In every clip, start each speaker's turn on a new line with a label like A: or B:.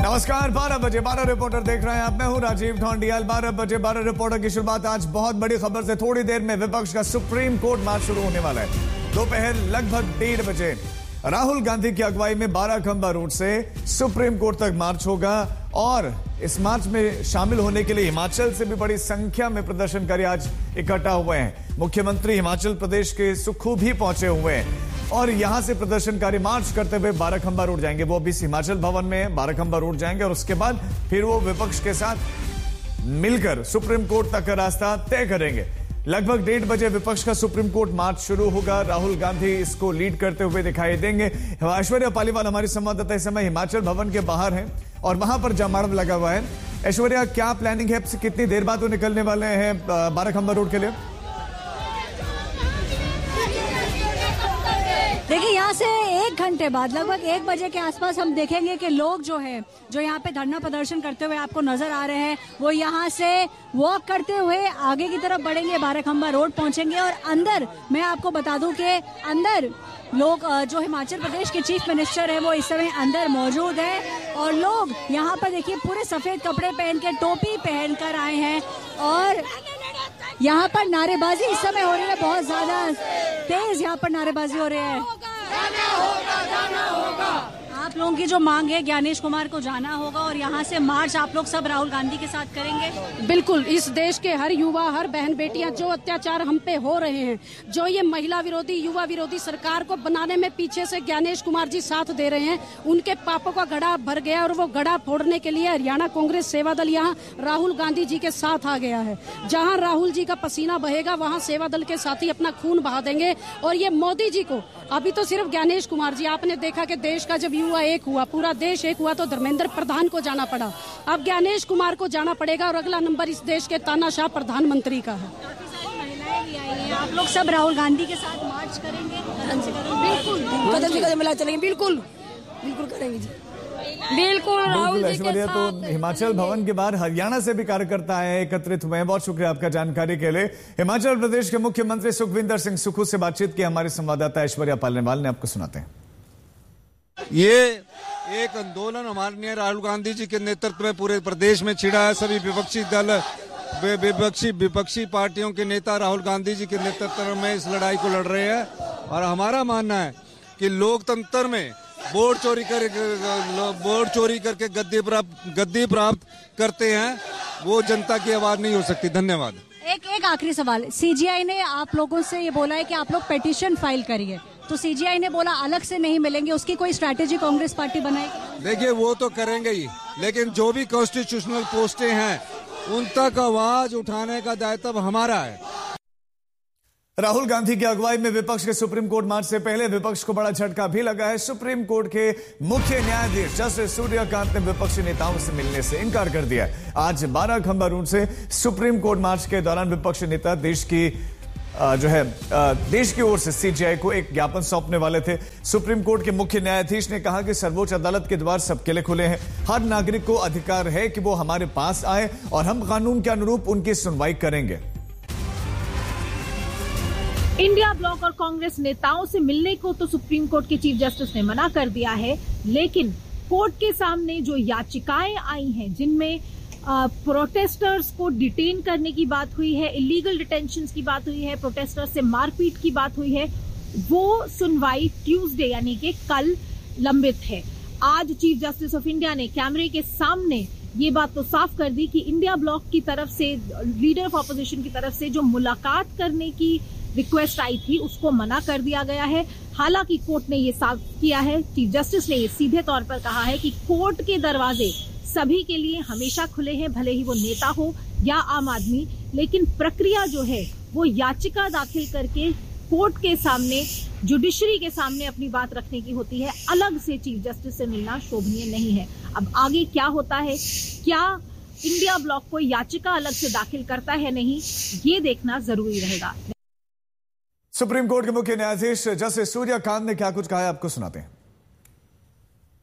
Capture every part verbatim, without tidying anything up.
A: नमस्कार, बारह बजे बारह रिपोर्टर देख रहे हैं आप। मैं हूं राजीव ढोंडियाल। बारह बजे बारह रिपोर्टर की शुरुआत आज बहुत बड़ी खबर से। थोड़ी देर में विपक्ष का सुप्रीम कोर्ट मार्च शुरू होने वाला है। दोपहर लगभग डेढ़ बजे राहुल गांधी की अगुवाई में बाराखंबा रोड से सुप्रीम कोर्ट तक मार्च होगा और इस मार्च में शामिल होने के लिए हिमाचल से भी बड़ी संख्या में प्रदर्शनकारी आज इकट्ठा हुए हैं। मुख्यमंत्री हिमाचल प्रदेश के सुक्खू भी पहुंचे हुए हैं और यहां से प्रदर्शनकारी मार्च करते हुए बाराखंबा रोड जाएंगे। वो अभी हिमाचल भवन में बाराखंबा रोड जाएंगे और उसके बाद फिर वो विपक्ष के साथ मिलकर सुप्रीम कोर्ट तक का रास्ता तय करेंगे। लगभग डेढ़ बजे विपक्ष का सुप्रीम कोर्ट मार्च शुरू होगा। राहुल गांधी इसको लीड करते हुए दिखाई देंगे। ऐश्वर्या पालीवाल हमारी संवाददाता इस समय हिमाचल भवन के बाहर हैं और वहां पर जमावड़ा लगा हुआ है। ऐश्वर्या, क्या प्लानिंग है? कितनी देर बाद वो निकलने वाले हैं बाराखंबा रोड के लिए?
B: देखिए, यहाँ से एक घंटे बाद लगभग एक बजे के आसपास हम देखेंगे कि लोग जो है जो यहाँ पे धरना प्रदर्शन करते हुए आपको नजर आ रहे हैं, वो यहाँ से वॉक करते हुए आगे की तरफ बढ़ेंगे, बाराखंबा रोड पहुंचेंगे। और अंदर मैं आपको बता दूं कि अंदर लोग जो हिमाचल प्रदेश के चीफ मिनिस्टर है वो इस समय अंदर मौजूद है और लोग यहाँ पर देखिए पूरे सफेद कपड़े पहन के, टोपी पहनकर आए हैं और यहाँ पर नारेबाजी इस समय हो रही है। बहुत ज्यादा तेज यहाँ पर नारेबाजी हो रही है। जाना होगा, जाना होगा। आप लोगों की जो मांग है, ज्ञानेश कुमार को जाना होगा और यहाँ से मार्च आप लोग सब राहुल गांधी के साथ करेंगे।
C: बिल्कुल, इस देश के हर युवा, हर बहन बेटियां जो अत्याचार हम पे हो रहे हैं, जो ये महिला विरोधी, युवा विरोधी सरकार को बनाने में पीछे से ज्ञानेश कुमार जी साथ दे रहे हैं, उनके पापों का गड़ा भर गया और वो गड़ा फोड़ने के लिए हरियाणा कांग्रेस सेवा दल यहाँ राहुल गांधी जी के साथ आ गया है। जहाँ राहुल जी का पसीना बहेगा वहाँ सेवा दल के साथी अपना खून बहा देंगे। और ये मोदी जी को, अभी तो सिर्फ ज्ञानेश कुमार जी, आपने देखा कि देश का जब युवा एक हुआ, पूरा देश एक हुआ, तो धर्मेंद्र प्रधान को जाना पड़ा। अब ज्ञानेश कुमार को जाना पड़ेगा और अगला नंबर इस देश के तानाशाह प्रधानमंत्री का है।
B: काफी सारी महिलाएं भी आई हैं। आप लोग सब राहुल गांधी के साथ मार्च करेंगे?
C: बिल्कुल, कदम से कदम मिला चलेंगे। बिल्कुल बिल्कुल करेंगे जी, बिल्कुल। राहुल जी के साथ
A: तो हिमाचल भवन के बाहर हरियाणा से भी कार्यकर्ता आए, एकत्रित हुए हैं। बहुत शुक्रिया आपका जानकारी के लिए। हिमाचल प्रदेश के मुख्यमंत्री सुखविंदर सिंह सुक्खू से बातचीत की हमारे संवाददाता ऐश्वर्या पालीवाल ने। आपको सुनाते हैं।
D: ये एक आंदोलन माननीय राहुल गांधी जी के नेतृत्व में पूरे प्रदेश में छिड़ा है। सभी विपक्षी दल, विपक्षी विपक्षी पार्टियों के नेता राहुल गांधी जी के नेतृत्व में इस लड़ाई को लड़ रहे हैं और हमारा मानना है कि लोकतंत्र में वोट चोरी कर वोट चोरी करके गद्दी प्राप्त गद्दी प्राप्त करते हैं, वो जनता की आवाज नहीं हो सकती। धन्यवाद।
B: एक एक आखिरी सवाल, सीजीआई ने आप लोगों से ये बोला है कि आप लोग पिटीशन फाइल करिए, तो सीजीआई ने बोला अलग से नहीं मिलेंगे, उसकी कोई स्ट्रैटेजी कांग्रेस पार्टी बनाएगी?
D: देखिए, वो तो करेंगे ही, लेकिन जो भी कॉन्स्टिट्यूशनल पोस्टें हैं उन तक आवाज उठाने का दायित्व हमारा है।
A: राहुल गांधी की अगुवाई में विपक्ष के सुप्रीम कोर्ट मार्च से पहले विपक्ष को बड़ा झटका भी लगा है। सुप्रीम कोर्ट के मुख्य न्यायाधीश जस्टिस सूर्यकांत ने विपक्षी नेताओं से मिलने से इनकार कर दिया है। आज बाराखंबा रोड से सुप्रीम कोर्ट मार्च के दौरान विपक्षी नेता देश की जो है देश की ओर से सीजीआई को एक ज्ञापन सौंपने वाले थे। सुप्रीम कोर्ट के मुख्य न्यायाधीश ने कहा कि सर्वोच्च अदालत के द्वार सबके लिए खुले हैं। हर नागरिक को अधिकार है कि वो हमारे पास आए और हम कानून के अनुरूप उनकी सुनवाई करेंगे।
E: इंडिया ब्लॉक और कांग्रेस नेताओं से मिलने को तो सुप्रीम कोर्ट के चीफ जस्टिस ने मना कर दिया है, लेकिन कोर्ट के सामने जो याचिकाएं आई हैं, जिनमें प्रोटेस्टर्स को डिटेन करने की बात हुई है, इलीगल डिटेंशंस की बात हुई है, प्रोटेस्टर्स से मारपीट की बात हुई है, वो सुनवाई ट्यूसडे यानी कि कल लंबित है। आज चीफ जस्टिस ऑफ इंडिया ने कैमरे के सामने ये बात तो साफ कर दी कि इंडिया ब्लॉक की तरफ से, लीडर ऑफ ऑपोजिशन की तरफ से जो मुलाकात करने की रिक्वेस्ट आई थी उसको मना कर दिया गया है। हालांकि कोर्ट ने ये साफ किया है, चीफ जस्टिस ने ये सीधे तौर पर कहा है कि कोर्ट के दरवाजे सभी के लिए हमेशा खुले हैं, भले ही वो नेता हो या आम आदमी, लेकिन प्रक्रिया जो है वो याचिका दाखिल करके कोर्ट के सामने, जुडिशरी के सामने अपनी बात रखने की होती है। अलग से चीफ जस्टिस से मिलना शोभनीय नहीं है। अब आगे क्या होता है, क्या इंडिया ब्लॉक को याचिका अलग से दाखिल करता है नहीं, ये देखना जरूरी रहेगा।
A: सुप्रीम कोर्ट के मुख्य न्यायाधीश जस्टिस सूर्यकांत ने क्या कुछ कहा है, आपको सुनाते हैं।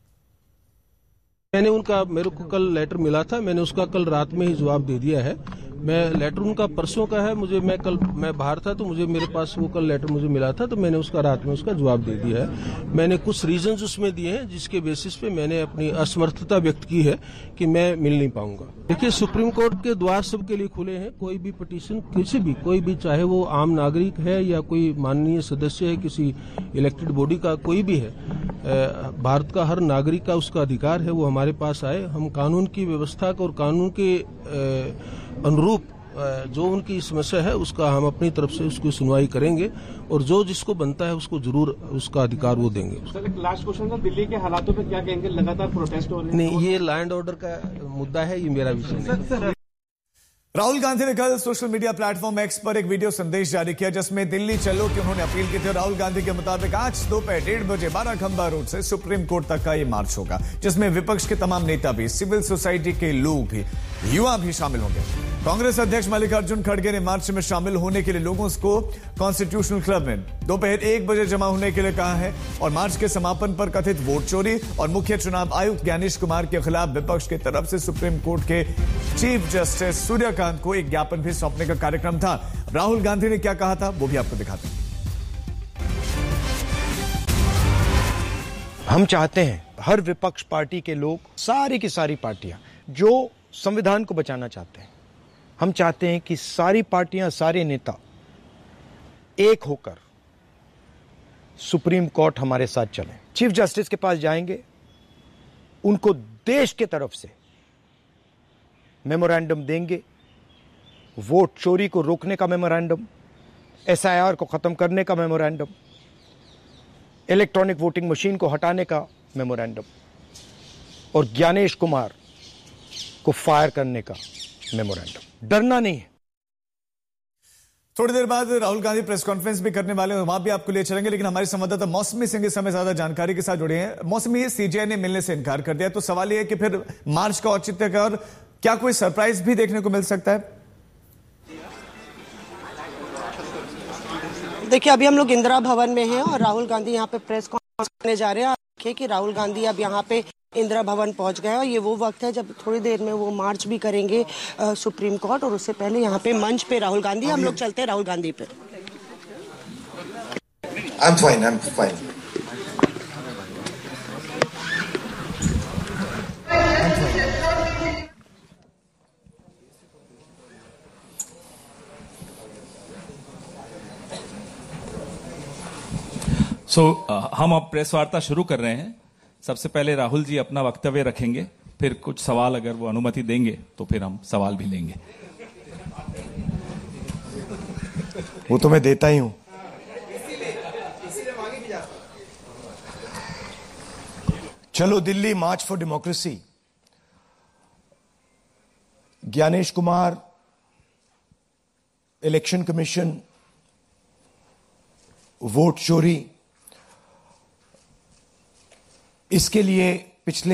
F: मैंने उनका, मेरे को कल लेटर मिला था, मैंने उसका कल रात में ही जवाब दे दिया है। मैं लेटर उनका परसों का है, मुझे मैं कल मैं बाहर था तो मुझे मेरे पास वो कल लेटर मुझे मिला था, तो मैंने उसका रात में उसका जवाब दे दिया है। मैंने कुछ रीजंस उसमें दिए हैं जिसके बेसिस पे मैंने अपनी असमर्थता व्यक्त की है कि मैं मिल नहीं पाऊंगा। देखिए, सुप्रीम कोर्ट के द्वार सबके लिए खुले हैं। कोई भी पिटीशन किसी भी कोई भी, चाहे वो आम नागरिक है या कोई माननीय सदस्य है किसी इलेक्टेड बॉडी का, कोई भी है, भारत का हर नागरिक का उसका अधिकार है वो हमारे पास आए। हम कानून की व्यवस्था को और कानून के अनुरूप जो उनकी समस्या है उसका हम अपनी तरफ से उसकी सुनवाई करेंगे और जो जिसको बनता है उसको जरूर उसका अधिकार वो देंगे।
G: सर, एक लास्ट क्वेश्चन था, दिल्ली के हालातों पे क्या कहेंगे? लगातार प्रोटेस्ट हो रहे हैं।
F: नहीं, ये लॉ एंड ऑर्डर का मुद्दा है, ये मेरा विषय नहीं है।
A: राहुल गांधी ने कल सोशल मीडिया प्लेटफॉर्म एक्स पर एक वीडियो संदेश जारी किया जिसमें दिल्ली चलो की उन्होंने अपील की थी। राहुल गांधी के मुताबिक आज दोपहर डेढ़ बजे बारह खंबा रोड से सुप्रीम कोर्ट तक का ये मार्च होगा, जिसमें विपक्ष के तमाम नेता भी, सिविल सोसाइटी के लोग भी, युवा भी शामिल होंगे। कांग्रेस अध्यक्ष मल्लिकार्जुन खड़गे ने मार्च में शामिल होने के लिए लोगों को कॉन्स्टिट्यूशनल क्लब में दोपहर एक बजे जमा होने के लिए कहा है और मार्च के समापन पर कथित वोट चोरी और मुख्य चुनाव आयुक्त ज्ञानेश कुमार के खिलाफ विपक्ष की तरफ से सुप्रीम कोर्ट के चीफ जस्टिस सूर्यकांत को एक ज्ञापन भी सौंपने का कार्यक्रम था। राहुल गांधी ने क्या कहा था वो भी आपको दिखाते हैं।
H: हम चाहते हैं हर विपक्ष पार्टी के लोग, सारी की सारी पार्टियां जो संविधान को बचाना चाहते हैं, हम चाहते हैं कि सारी पार्टियां, सारे नेता एक होकर सुप्रीम कोर्ट हमारे साथ चलें। चीफ जस्टिस के पास जाएंगे, उनको देश के तरफ से मेमोरेंडम देंगे, वोट चोरी को रोकने का मेमोरेंडम, एसआईआर को खत्म करने का मेमोरेंडम, इलेक्ट्रॉनिक वोटिंग मशीन को हटाने का मेमोरेंडम और ज्ञानेश कुमार को फायर करने का मेमोरेंडम। डरना नहीं है।
A: थोड़ी देर बाद राहुल गांधी प्रेस कॉन्फ्रेंस भी करने वाले हैं, वहां भी आपको ले चलेंगे, लेकिन हमारे संवाददाता मौसमी सिंह इस समय ज्यादा जानकारी के साथ जुड़े हैं। मौसमी, सीजेआई ने मिलने से इनकार कर दिया, तो सवाल यह है कि फिर मार्च का औचित्य का और क्या कोई सरप्राइज भी देखने को मिल सकता है?
I: देखिए, अभी हम लोग इंदिरा भवन में हैं और राहुल गांधी यहाँ पे प्रेस कॉन्फ्रेंस करने जा रहे हैं। देखिए कि राहुल गांधी अब यहाँ पे इंदिरा भवन पहुंच गए और ये वो वक्त है जब थोड़ी देर में वो मार्च भी करेंगे आ, सुप्रीम कोर्ट, और उससे पहले यहाँ पे मंच पे राहुल गांधी, हम लोग चलते हैं राहुल गांधी पे।
J: I'm fine, I'm fine.
K: So so, uh, हम अब प्रेस वार्ता शुरू कर रहे हैं। सबसे पहले राहुल जी अपना वक्तव्य रखेंगे, फिर कुछ सवाल अगर वो अनुमति देंगे तो फिर हम सवाल भी लेंगे।
H: वो तो मैं देता ही हूं। चलो दिल्ली, मार्च for democracy. Gyanesh Kumar, election commission, vote चोरी, इसके लिए पिछले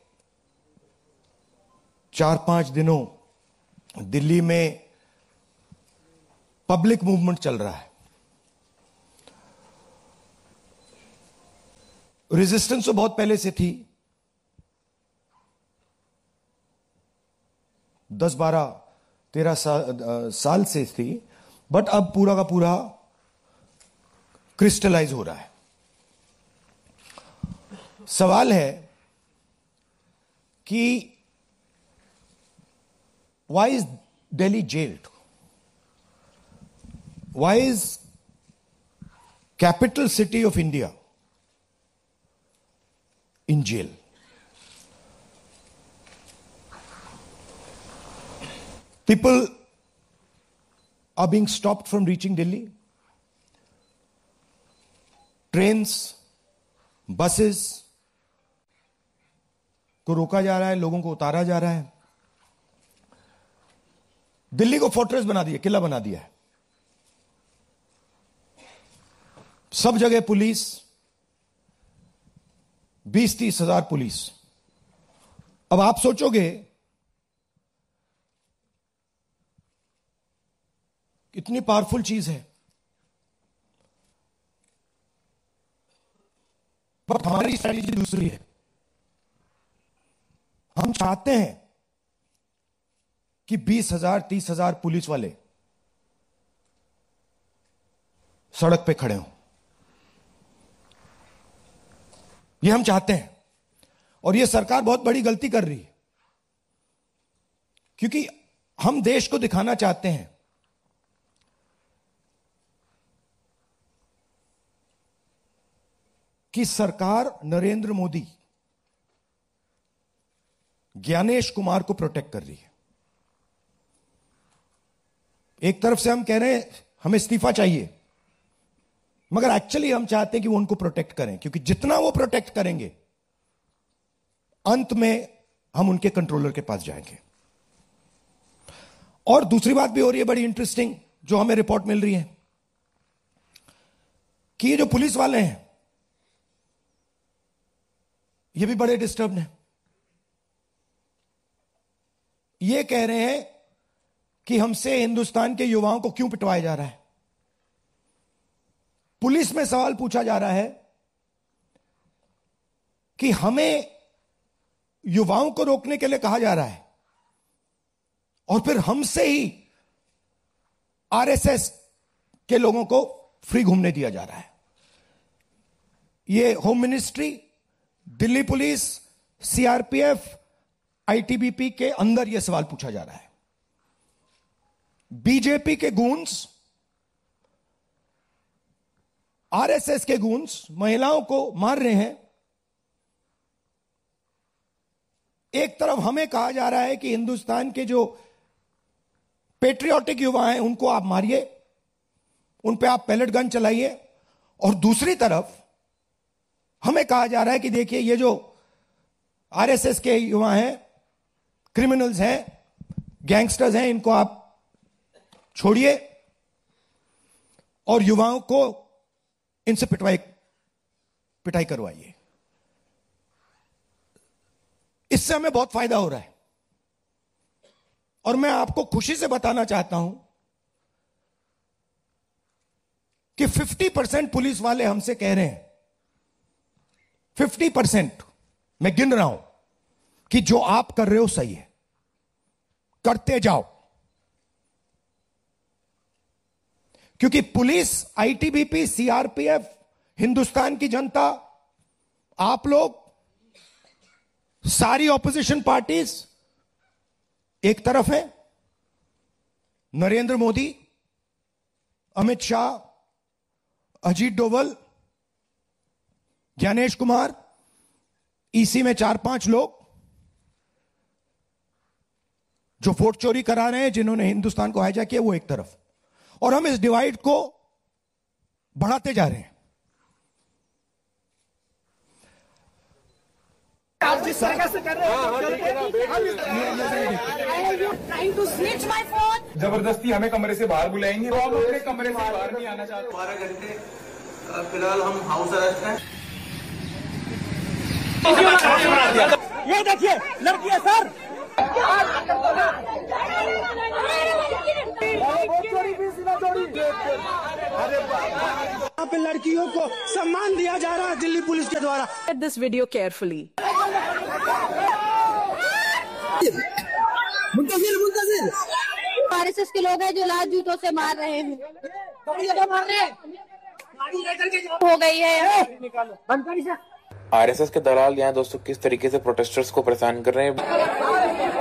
H: चार पांच दिनों दिल्ली में पब्लिक मूवमेंट चल रहा है। रेजिस्टेंस तो बहुत पहले से थी, दस बारह तेरह साल, साल से थी, बट अब पूरा का पूरा क्रिस्टलाइज हो रहा है। सवाल है कि Y is Delhi gelled? Y is capital city of India in jail? People are being stopped from reaching Delhi. Trains, buses को रोका जा रहा है, लोगों को उतारा जा रहा है। दिल्ली को फोर्ट्रेस बना दिया, किला बना दिया है। सब जगह पुलिस, बीस तीस हजार पुलिस। अब आप सोचोगे कितनी पावरफुल चीज है, पर हमारी स्ट्रेटेजी दूसरी है। हम चाहते हैं कि बीस हजार तीस हजार पुलिस वाले सड़क पे खड़े हों। ये हम चाहते हैं और ये सरकार बहुत बड़ी गलती कर रही है, क्योंकि हम देश को दिखाना चाहते हैं कि सरकार नरेंद्र मोदी ज्ञानेश कुमार को प्रोटेक्ट कर रही है। एक तरफ से हम कह रहे हैं हमें इस्तीफा चाहिए, मगर एक्चुअली हम चाहते हैं कि वो उनको प्रोटेक्ट करें, क्योंकि जितना वो प्रोटेक्ट करेंगे अंत में हम उनके कंट्रोलर के पास जाएंगे। और दूसरी बात भी हो रही है बड़ी इंटरेस्टिंग, जो हमें रिपोर्ट मिल रही है कि ये जो पुलिस वाले हैं ये भी बड़े डिस्टर्ब्ड हैं। ये कह रहे हैं कि हमसे हिंदुस्तान के युवाओं को क्यों पिटवाया जा रहा है। पुलिस में सवाल पूछा जा रहा है कि हमें युवाओं को रोकने के लिए कहा जा रहा है और फिर हमसे ही आरएसएस के लोगों को फ्री घूमने दिया जा रहा है। ये home ministry, Delhi police, CRPF, ITBP के अंदर यह सवाल पूछा जा रहा है। बीजेपी के गूंस, आरएसएस के गूंस महिलाओं को मार रहे हैं। एक तरफ हमें कहा जा रहा है कि हिंदुस्तान के जो पेट्रियोटिक युवा हैं उनको आप मारिए, उन पे आप पैलेट गन चलाइए, और दूसरी तरफ हमें कहा जा रहा है कि देखिए ये जो आरएसएस के युवा हैं, क्रिमिनल्स हैं, गैंगस्टर्स हैं, इनको आप छोड़िए और युवाओं को इनसे पिटवाई पिटाई करवाइए। इससे हमें बहुत फायदा हो रहा है और मैं आपको खुशी से बताना चाहता हूं कि पचास परसेंट पुलिस वाले हमसे कह रहे हैं, पचास परसेंट मैं गिन रहा हूं, कि जो आप कर रहे हो सही है, करते जाओ। क्योंकि पुलिस, आईटीबीपी, सीआरपीएफ, हिंदुस्तान की जनता, आप लोग, सारी ऑपोजिशन पार्टीज एक तरफ है, नरेंद्र मोदी, अमित शाह, अजीत डोवल, ज्ञानेश कुमार, ईसी में चार पांच लोग जो वोट चोरी करा रहे हैं, जिन्होंने हिंदुस्तान को हाईजैक किया, वो एक तरफ, और हम इस डिवाइड को बढ़ाते जा रहे हैं।
J: आप जिस तरह से कर रहे हैं, जबरदस्ती हमें कमरे से बाहर बुलाएंगे, तो हम अपने कमरे से बाहर नहीं आना चाहते।
L: बारह घंटे फिलहाल हम हाउस अरेस्ट हैं।
J: ये देखिए लड़की है सर, यहाँ पे लड़कियों को सम्मान दिया जा रहा है दिल्ली पुलिस के द्वारा।
M: This video carefully.
J: मुंतजिर मुंतजिर
N: आरएसएस के लोग हैं जो लात जूतों से मार रहे हैं, मार रहे हैं। हो गई है।
O: आरएसएस के दलाल यहाँ दोस्तों किस तरीके से प्रोटेस्टर्स को परेशान कर रहे हैं।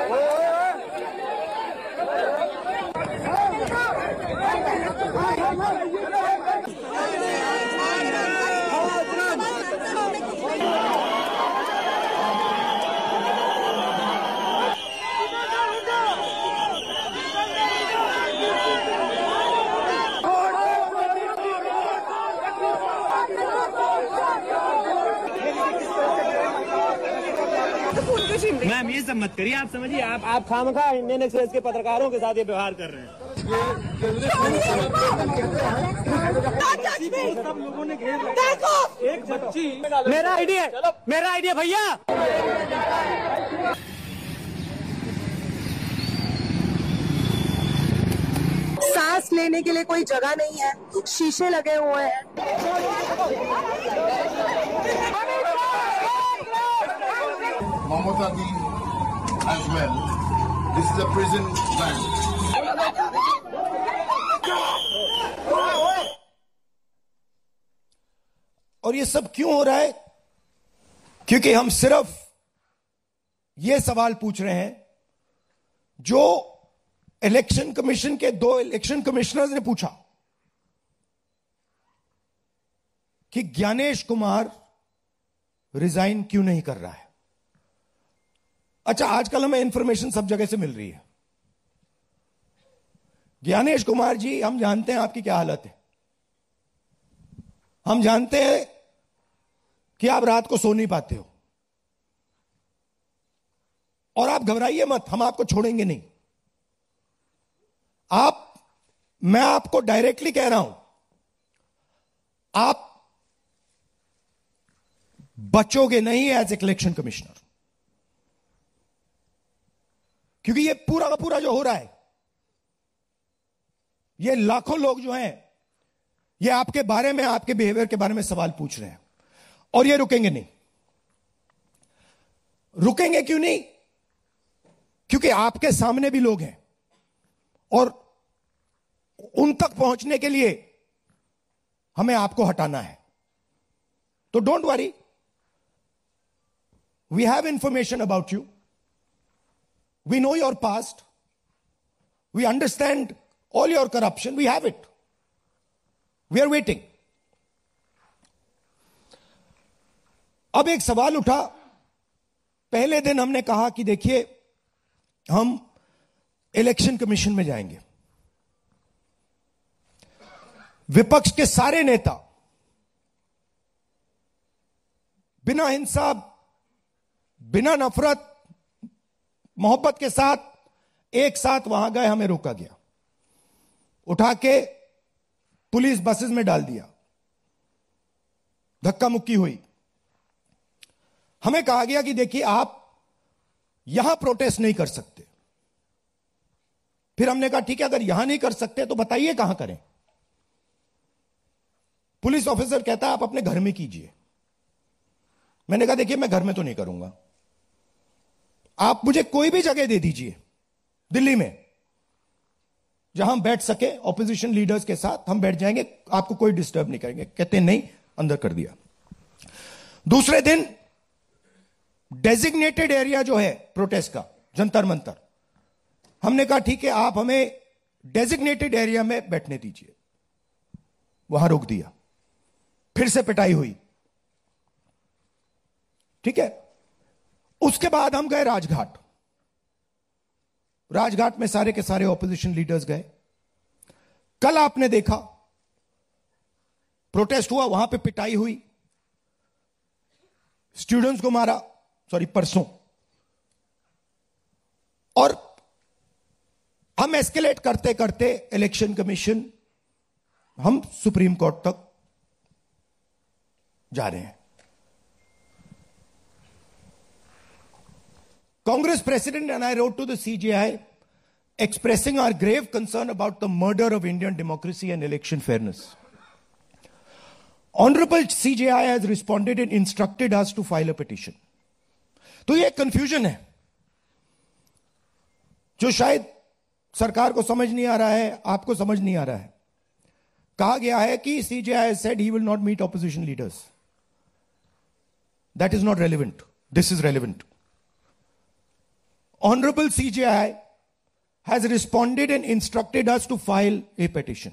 J: मैम ये सब मत करिए, आप समझिए, आप आप खामखा इंडियन एक्सप्रेस के पत्रकारों के साथ ये व्यवहार कर रहे हैं। सब लोगों ने घेर रखा। एक बच्ची, मेरा आईडी है, मेरा आईडी है भैया।
M: सांस लेने के लिए कोई जगह नहीं है, शीशे लगे हुए हैं।
P: Mamata as well. This is a prison van.
H: और ये सब क्यों हो रहा है? क्योंकि हम सिर्फ ये सवाल पूछ रहे हैं जो इलेक्शन कमीशन के दो इलेक्शन कमिश्नर्स ने पूछा कि ज्ञानेश कुमार रिजाइन क्यों नहीं कर रहा है। अच्छा, आजकल हमें इंफॉर्मेशन सब जगह से मिल रही है। ज्ञानेश कुमार जी, हम जानते हैं आपकी क्या हालत है। हम जानते हैं कि आप रात को सो नहीं पाते हो, और आप घबराइए मत, हम आपको छोड़ेंगे नहीं। आप, मैं आपको डायरेक्टली कह रहा हूं, आप बचोगे नहीं एज इलेक्शन कमिश्नर, क्योंकि ये पूरा का पूरा जो हो रहा है, ये लाखों लोग जो हैं, ये आपके बारे में, आपके बिहेवियर के बारे में सवाल पूछ रहे हैं, और ये रुकेंगे नहीं। रुकेंगे क्यों नहीं? क्योंकि आपके सामने भी लोग हैं, और उन तक पहुंचने के लिए हमें आपको हटाना है। तो don't worry, we have information about you, we know your past, we understand all your corruption, we have it, we are waiting. अब एक सवाल उठा, पहले दिन हमने कहा कि देखिए हम इलेक्शन कमीशन में जाएंगे। विपक्ष के सारे नेता बिना हिंसा, बिना नफरत, मोहब्बत के साथ एक साथ वहां गए, हमें रोका गया, उठा के पुलिस बसेस में डाल दिया, धक्का मुक्की हुई। हमें कहा गया कि देखिए आप यहां प्रोटेस्ट नहीं कर सकते। फिर हमने कहा ठीक है, अगर यहां नहीं कर सकते तो बताइए कहां करें। पुलिस ऑफिसर कहता है आप अपने घर में कीजिए। मैंने कहा देखिए मैं घर में तो नहीं करूंगा, आप मुझे कोई भी जगह दे दीजिए दिल्ली में जहां हम बैठ सके, ऑपोजिशन लीडर्स के साथ हम बैठ जाएंगे, आपको कोई डिस्टर्ब नहीं करेंगे। कहते नहीं, अंदर कर दिया। दूसरे दिन डेजिग्नेटेड एरिया जो है प्रोटेस्ट का, जंतर मंतर, हमने कहा ठीक है आप हमें डेजिग्नेटेड एरिया में बैठने दीजिए, वहां रोक दिया। फिर से पिटाई हुई, ठीक है। उसके बाद हम गए राजघाट। राजघाट में सारे के सारे ऑपोजिशन लीडर्स गए। कल आपने देखा प्रोटेस्ट हुआ, वहां पे पिटाई हुई, स्टूडेंट्स को मारा, सॉरी परसों, और हम एस्केलेट करते करते इलेक्शन कमीशन, हम सुप्रीम कोर्ट तक जा रहे हैं। Congress President and I wrote to the C J I expressing our grave concern about the murder of Indian democracy and election fairness. Honorable C J I has responded and instructed us to file a petition. तो ये confusion है जो शायद सरकार को समझ नहीं आ रहा है, आपको समझ नहीं आ रहा है। कहा गया है कि C J I has said he will not meet opposition leaders. That is not relevant. This is relevant. Honorable C J I has responded and instructed us to file a petition.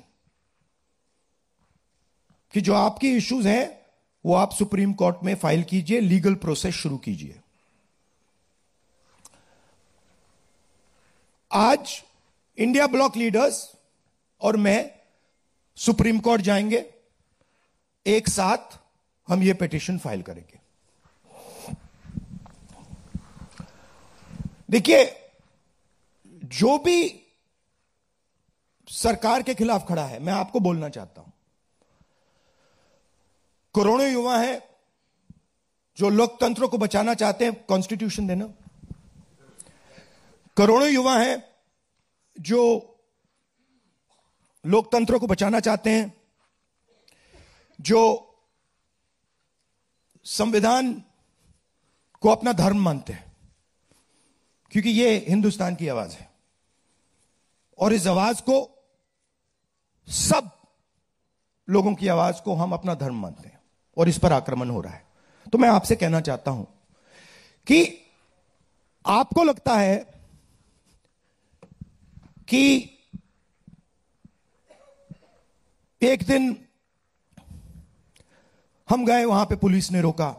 H: कि जो आपकी issues हैं वो आप supreme court में file कीजिए, legal process शुरू कीजिए। आज इंडिया ब्लॉक लीडर्स और मैं सुप्रीम कोर्ट जाएंगे, एक साथ हम ये पिटीशन फाइल करेंगे। देखिए, जो भी सरकार के खिलाफ खड़ा है, मैं आपको बोलना चाहता हूं, करोड़ों युवा हैं जो लोकतंत्र को बचाना चाहते हैं, कॉन्स्टिट्यूशन देना। करोड़ों युवा हैं जो लोकतंत्र को बचाना चाहते हैं, जो संविधान को अपना धर्म मानते हैं क्योंकि ये हिंदुस्तान की आवाज है और इस आवाज को, सब लोगों की आवाज को हम अपना धर्म मानते हैं और इस पर आक्रमण हो रहा है। तो मैं आपसे कहना चाहता हूं कि आपको लगता है कि एक दिन हम गए, वहां पे पुलिस ने रोका,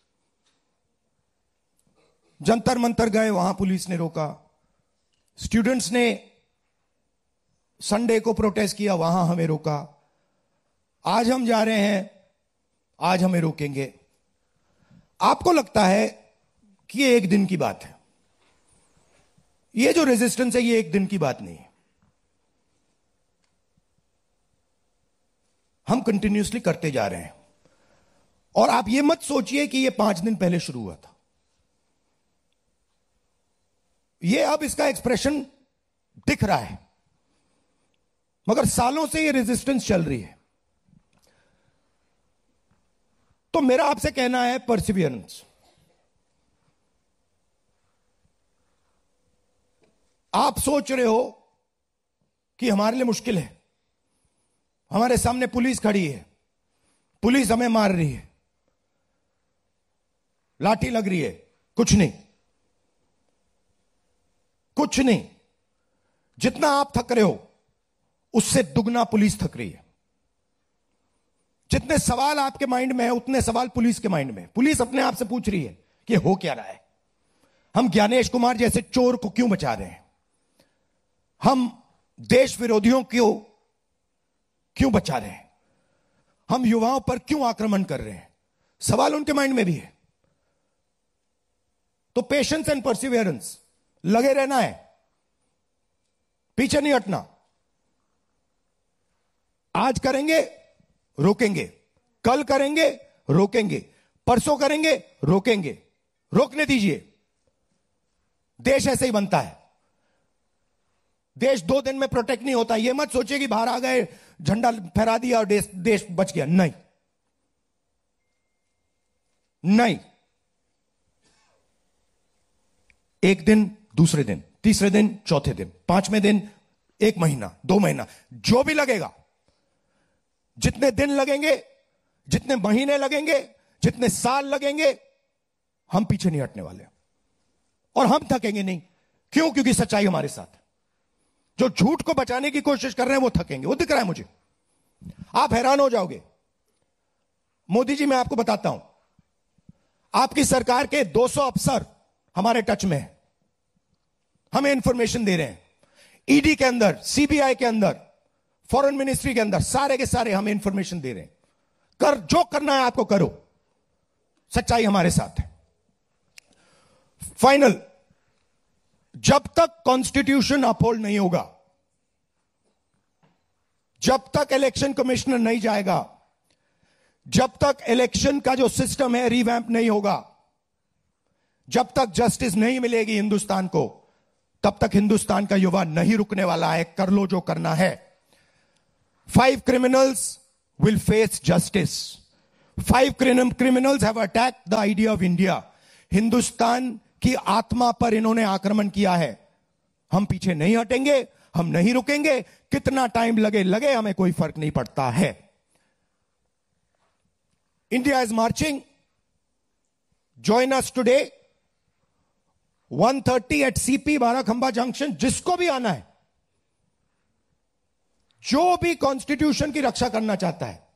H: जंतर मंतर गए, वहां पुलिस ने रोका, स्टूडेंट्स ने संडे को प्रोटेस्ट किया, वहां हमें रोका, आज हम जा रहे हैं, आज हमें रोकेंगे। आपको लगता है कि ये एक दिन की बात है। ये जो रेजिस्टेंस है ये एक दिन की बात नहीं है, हम कंटिन्यूसली करते जा रहे हैं। और आप ये मत सोचिए कि ये पांच दिन पहले शुरू हुआ था, ये अब इसका एक्सप्रेशन दिख रहा है, मगर सालों से ये रेजिस्टेंस चल रही है। तो मेरा आपसे कहना है परसिवियरेंस। आप सोच रहे हो कि हमारे लिए मुश्किल है, हमारे सामने पुलिस खड़ी है, पुलिस हमें मार रही है, लाठी लग रही है, कुछ नहीं, कुछ नहीं। जितना आप थक रहे हो उससे दुगना पुलिस थक रही है। जितने सवाल आपके माइंड में है उतने सवाल पुलिस के माइंड में है। पुलिस अपने आप से पूछ रही है कि हो क्या रहा है, हम ज्ञानेश कुमार जैसे चोर को क्यों बचा रहे हैं, हम देश विरोधियों को क्यों बचा रहे हैं, हम युवाओं पर क्यों आक्रमण कर रहे हैं, सवाल उनके माइंड में भी है। तो पेशेंस एंड परसिवियरेंस, लगे रहना है, पीछे नहीं हटना। आज करेंगे, रोकेंगे, कल करेंगे, रोकेंगे, परसों करेंगे, रोकेंगे, रोकने दीजिए। देश ऐसे ही बनता है, देश दो दिन में प्रोटेक्ट नहीं होता। यह मत सोचिए कि बाहर आ गए, झंडा फहरा दिया और देश देश बच गया। नहीं नहीं, एक दिन, दूसरे दिन, तीसरे दिन, चौथे दिन, पांचवें दिन, एक महीना, दो महीना, जो भी लगेगा, जितने दिन लगेंगे, जितने महीने लगेंगे, जितने साल लगेंगे, हम पीछे नहीं हटने वाले और हम थकेंगे नहीं। क्यों? क्योंकि सच्चाई हमारे साथ है। जो झूठ को बचाने की कोशिश कर रहे हैं वो थकेंगे, वो दिख रहा है मुझे। आप हैरान हो जाओगे। मोदी जी, मैं आपको बताता हूं, आपकी सरकार के दो सौ अफसर हमारे टच में है, हमें इंफॉर्मेशन दे रहे हैं। ईडी के अंदर, सीबीआई के अंदर, फॉरेन मिनिस्ट्री के अंदर, सारे के सारे हमें इंफॉर्मेशन दे रहे हैं। कर, जो करना है आपको करो, सच्चाई हमारे साथ है। फाइनल, जब तक कॉन्स्टिट्यूशन अपहोल्ड नहीं होगा, जब तक इलेक्शन कमिश्नर नहीं जाएगा, जब तक इलेक्शन का जो सिस्टम है रिवैम्प नहीं होगा, जब तक जस्टिस नहीं मिलेगी हिंदुस्तान को, तब तक हिंदुस्तान का युवा नहीं रुकने वाला है। कर लो जो करना है। Five criminals will face justice. Five criminals have attacked the idea of India. Hindustan की आत्मा पर इन्होंने आक्रमण किया है। हम पीछे नहीं हटेंगे, हम नहीं रुकेंगे। कितना टाइम लगे लगे, हमें कोई फर्क नहीं पड़ता है। India is marching. Join us today one thirty eight CP Barakhamba junction. जिसको भी आना है, जो भी कॉन्स्टिट्यूशन की रक्षा करना चाहता है,